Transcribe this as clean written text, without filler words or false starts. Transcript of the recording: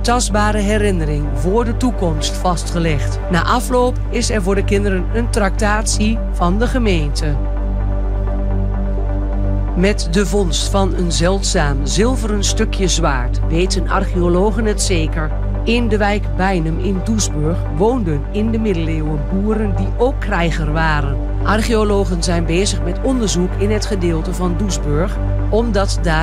tastbare herinnering voor de toekomst vastgelegd. Na afloop is er voor de kinderen een tractatie van de gemeente. Met de vondst van een zeldzaam zilveren stukje zwaard weten archeologen het zeker. In de wijk Beinum in Doesburg woonden in de middeleeuwen boeren die ook krijger waren. Archeologen zijn bezig met onderzoek in het gedeelte van Doesburg, omdat daar